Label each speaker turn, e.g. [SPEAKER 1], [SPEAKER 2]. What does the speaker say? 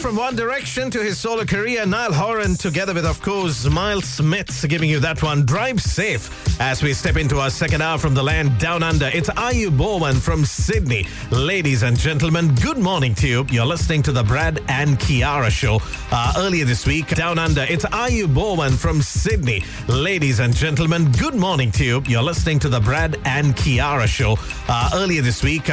[SPEAKER 1] from One Direction to his solo career, Niall Horan together with, of course, Miles Smith giving you that one. Drive safe as we step into our second hour from the land down under. It's Ayu Bowman from Sydney. Ladies and gentlemen, good morning to you. You're listening to the Brad and Kiara show. Earlier this week, down under, it's Ayu Bowman from Sydney. Ladies and gentlemen, good morning to you. You're listening to the Brad and Kiara show. Earlier this week,